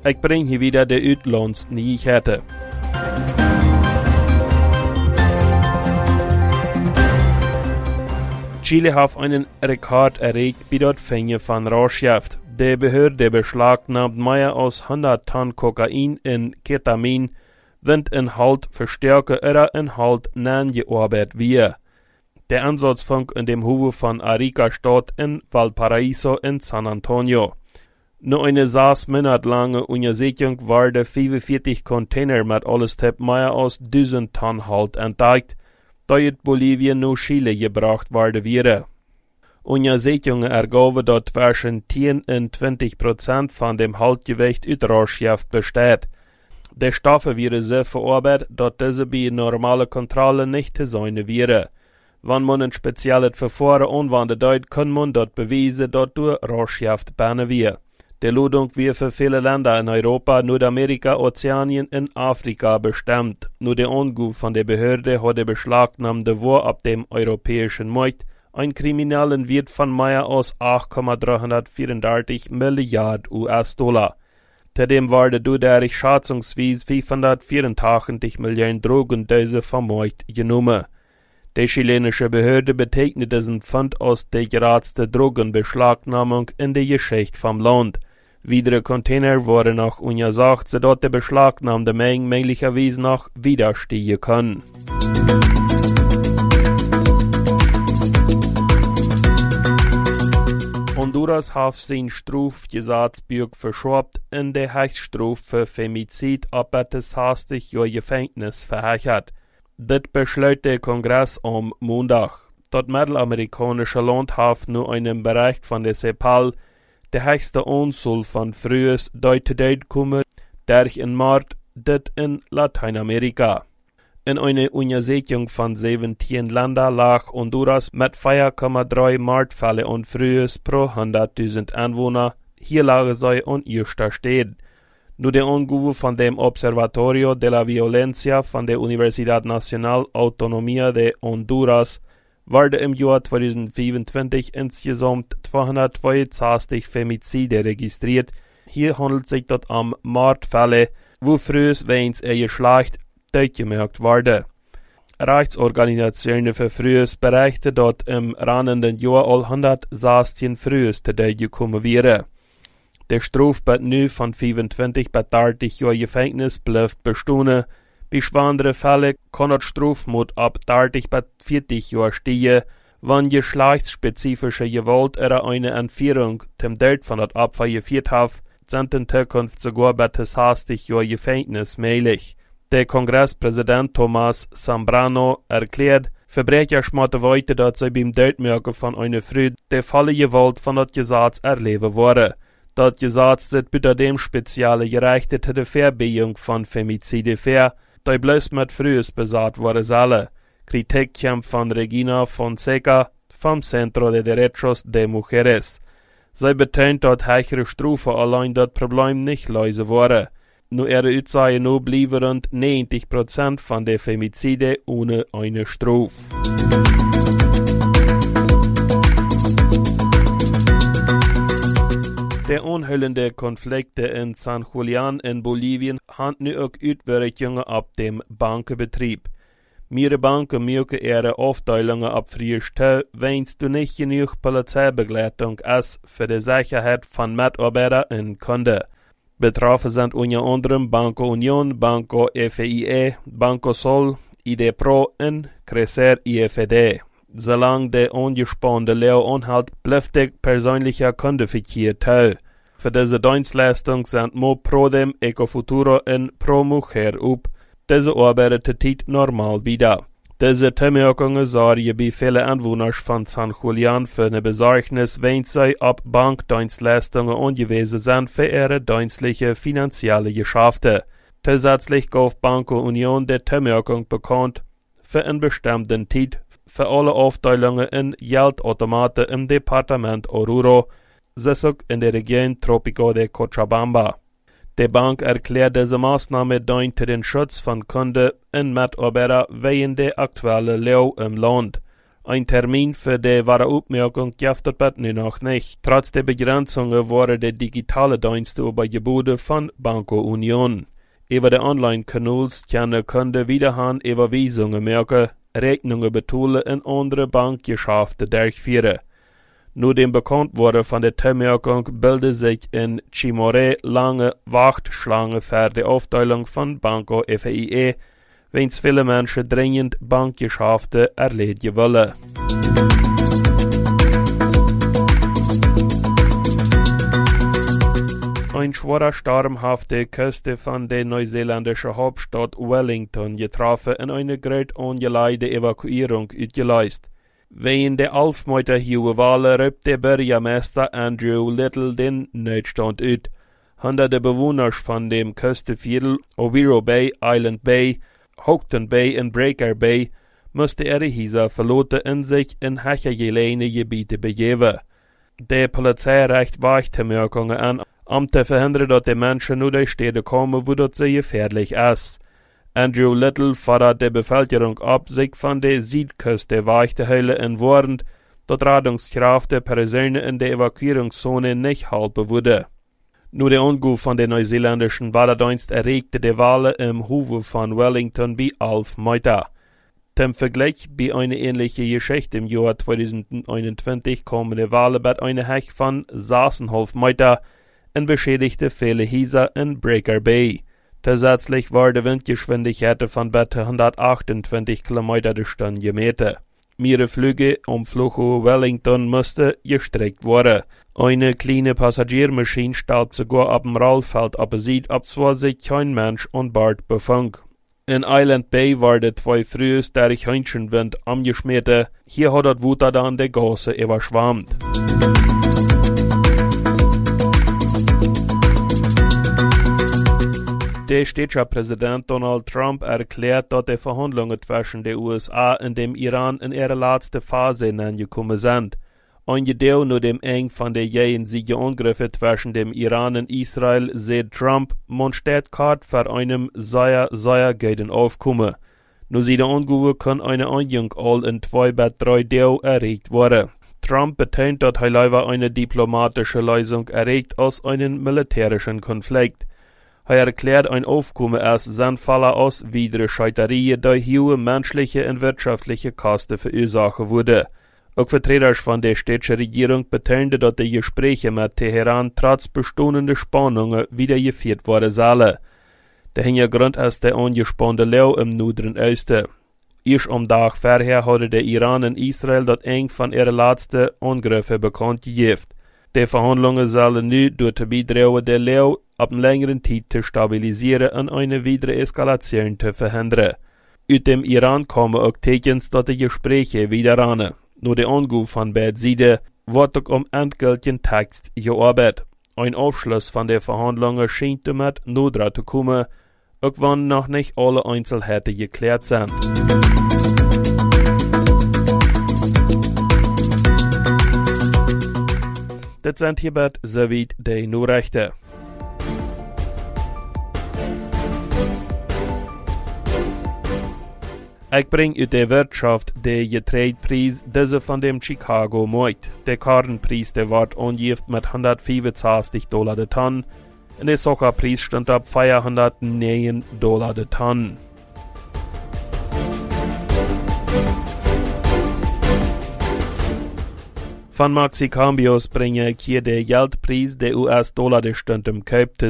Ich bring hier wieder der Utlands Nyheter. Chile hat einen Rekord erreicht bei der Fänge von Rauschgift. Die Behörde beschlagnahmt mehr als 100 Tonnen Kokain in Ketamin, wenn Inhalt verstärken oder Inhalt nachgearbeitet wird. Der Ansatz fängt in dem Hof von Arica-Stadt in Valparaiso in San Antonio. Nur eine 6 Monate lange Untersuchung werden 45 Container mit alles mehr als 1000 Tonnen Halt entdeckt, die in Bolivien nach Chile gebracht werden wäre. Untersuchungen ergaben, dass zwischen 10 und 20% von dem Haltgewicht aus Rauschgift besteht. Die Stoffe wären so verarbeitet, dass diese bei normaler Kontrolle nicht zu sein wären. Wenn man ein spezielles Verfahren anwendet, kann man dort beweisen, dass durch Rauschgift banne wird. Die Ladung wird für viele Länder in Europa, Nordamerika, Ozeanien und Afrika bestimmt. Nur der Angabe von der Behörde hat der beschlagnahmte Ware ab dem europäischen Markt einen kriminellen Wert von mehr als 8,334 Milliarden US-Dollar. Zudem werden dadurch schätzungsweise 584 Millionen Drogendösen vom Markt genommen. Die chilenische Behörde bezeichnet diesen Fund als die geradste Drogenbeschlagnahmung in der Geschichte vom Land. Weitere Container wurden auch untersucht, sodass die beschlagnahmte Menge möglicherweise noch wieder steigen kann. Honduras hat sein Strafgesetzbuch verschoben in der Höchststrafe für Femizid ab das 60 Jahre Gefängnis verhängt. Das beschloss der Kongress am Montag. Das mittelamerikanische Land hat nur einen Bericht von der CEPAL, der höchste Anzahl von Frühes Deutschen kommen, durch in Mord, das in Lateinamerika. In einer Untersuchung von 17 Ländern lag Honduras mit 4,3 Mordfälle und Frühes pro 100.000 Einwohner. Hier lagen sie an erster Stelle. Nur der Angabe von dem Observatorio de la Violencia von der Universidad Nacional Autonomía de Honduras wurde im Jahr 2025 insgesamt 262 Femizide registriert. Hier handelt sich das um Mordfälle, wo frühes wegen ihr Geschlecht durchgemerkt wurde. Rechtsorganisationen für Frühes berichten, dass im rannenden Jahr all 116 Frühes durchgekommen wäre. Der Strafbad nu von 25 bis 30 Jahren Gefängnis bleibt bestehen. Bei schweren Fällen kann das Strafmaß ab 30 bis 40 Jahren steigen, wenn geschlechtsspezifische Gewalt oder eine Entführung zum Tod von das Opfer geführt hat, sind in Zukunft sogar bis 60 Jahre Gefängnis möglich. Der Kongresspräsident Thomas Zambrano erklärt, Verbrecher schmatten weiter, dass sie beim Todmerken von einer Frau die volle Gewalt von das Gesetz erleben wurde. Das Gesetz sieht bei dem spezielle Gerechte zur Verbiehung von Femizide vor, die bloß mit Frühes besagt worden sollen. Kritik kommt von Regina Fonseca vom Centro de Derechos de Mujeres. Sie betont, dass höhere Strafen allein das Problem nicht lösen wollen. Nur ihre Aussage nur blieben rund 90% von der Femizide ohne eine Strafe. Der unheilende Konflikte in San Julián in Bolivien haben nu auch Auswirkungen auf dem Bankenbetrieb. Mehrere Banken merken ihre Aufteilungen ab Frühstück, wenn du nicht genug Polizeibegleitung ist für die Sicherheit von Mitarbeitern und Kunden. Betroffen sind unter anderem Banco Unión, Banco FIE, Banco Sol, ID Pro und Crecer IFD. Solange der angespannte Leo anhält, bleibt der persönliche Kundenverkehr toll. Für diese Dienstleistung sind Mo Prodem, Ecofuturo und Pro Mujer up. Diese arbeitet Zeit normal wieder. Diese Bemerkungen sorgen bei vielen Anwohnern von San Julián für eine Besorgnis, wenn sie auf Bankdienstleistungen angewiesen sind für ihre dienstliche finanzielle Geschäfte. Zusätzlich gab Banco Unión die Bemerkung bekannt, für einen bestimmten Zeit für alle Aufteilungen in Geldautomaten im Departement Oruro, Sesok in der Region Tropico de Cochabamba. Die Bank erklärt diese Maßnahme dient den Schutz von Kunden und Mitarbeitern wegen der aktuellen Lage im Land. Ein Termin für die Warenabmerkung gibt es nu noch nicht. Trotz der Begrenzungen waren die digitale Dienste übergeboten von Banco Union. Über die Online-Kanäle können Kunden wiederhin Überweisungen merken, Rechnungen betalen und andere Bankgeschäfte durchführen. Nur dem Bekanntwerden von der Terminmerkung bildet sich in Chimoré lange Warteschlange für die Aufteilung von Banco FIE, wenn viele Menschen dringend Bankgeschäfte erledigen wollen. Ein schwerer Sturm hat die Küste von der neuseeländischen Hauptstadt Wellington getroffen und eine große ungeleitete Evakuierung ausgelöst. Während der 11 Meter hohe Welle rief der Bürgermeister Andrew Little den Notstand aus. Hunderte Bewohner von dem Küstenviertel Owiro Bay, Island Bay, Hougton Bay und Breaker Bay mussten ihre Häuser verlassen und sich in höhergelegene Gebiete begeben. Die Polizei reicht Wartemerkungen an, um zu verhindern, dass die Menschen nur durch Städte kommen, wo das sehr gefährlich ist. Andrew Little fordert die Bevölkerung ab, sich von der Südküste wegzuhalten und warnt, dass Rettungskräfte Personen in der Evakuierungszone nicht helfen würden. Nur der Anruf von der neuseeländischen Wasserdienst erregte die Welle im Hafen von Wellington bei 11 Meter. Zum Vergleich bei einer ähnlichen Geschichte im Jahr 2021 kam die Welle bei einer Höhe von 6,5 Meter und beschädigte viele Häuser in Breaker Bay. Zusätzlich war die Windgeschwindigkeit von bis 128 km die Stunde gemessen. Mehrere Flüge um Flughöhe Wellington mussten gestreckt werden. Eine kleine Passagiermaschine starb sogar auf dem Rollfeld ab, obwohl sich kein Mensch an Bord befand. In Island Bay war der 2 frühes durch Hühnchenwind angeschmiert. Hier hat das Wasser dann die Gasse überschwemmt. Der städtische Präsident Donald Trump erklärt, dass die Verhandlungen zwischen den USA und dem Iran in ihre letzte Phase angekommen sind. Angedauert nur dem Eng von den jenseitigen Angriffen zwischen dem Iran und Israel, sieht Trump, man steht gerade für einem sehr guten Aufkommen. Nur sie der Angrufe kann eine Einigung all in 2 bis 3 Tagen erreicht werden. Trump betont, dass er lieber eine diplomatische Lösung erreicht als einen militärischen Konflikt. Er erklärt, ein Aufkommen als sinnvoller aus weitere Scheiterien durch hohe menschliche und wirtschaftliche Kosten verursachen würde. Auch Vertreter von der städtischen Regierung betonten, dass die Gespräche mit Teheran trotz bestehender Spannungen wiedergeführt werden sollen. Der Hintergrund ist der angespannte Lage im Nordischen Osten. Erst am Tag vorher hatte der Iran und Israel das eng von ihren letzten Angriffen bekannt gegeben. Die Verhandlungen sollen nun durch die Beitragen der Lage ab einer längeren Zeit zu stabilisieren und eine weitere Eskalation zu verhindern. Aus dem Iran kommen auch Tekens, dass die Gespräche wieder ran. Nur der Anruf von beiden Seiten wird auch endgültigen Text gearbeitet. Ein Aufschluss von der Verhandlungen scheint damit notdra zu kommen, auch wenn noch nicht alle Einzelheiten geklärt sind. Das sind hierbei soweit die Nachrichten. Ich bringe aus der Wirtschaft den Getreidepreis, diese von dem Chicago Markt. Der Kornpreis der wird angegeben mit $165 der Tonne und der Zuckerpreis stand ab $409 der Tonne. Von Maxi Cambios bringe ich hier den Geldpreis der US-Dollar der Stunde im Kauf